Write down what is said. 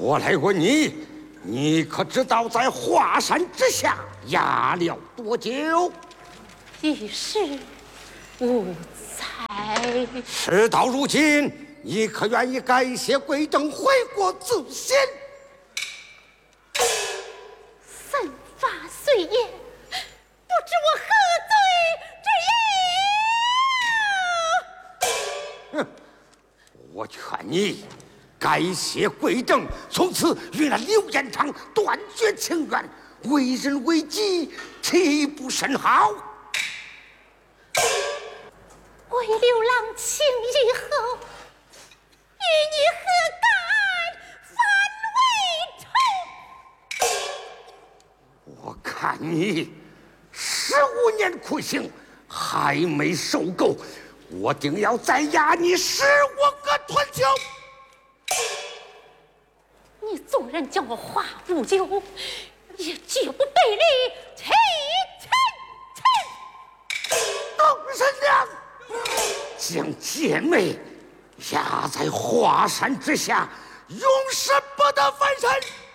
我来问你，你可知道在华山之下压了多久？ 一时无猜。 事到如今，你可愿意改邪归正，回国自新？ 身法虽严，不知我何罪之有？ 哼！我劝你改邪归正，从此与那刘彦昌断绝情缘，为人为己，岂不甚好？ 为刘郎情以后，与你何敢反为仇？ 我看你15年苦刑还没受够，我定要再压你15个春秋。 你纵然叫我话不休，也绝不背离妻臣。 董神娘将姐妹压在华山之下，永世不得翻身。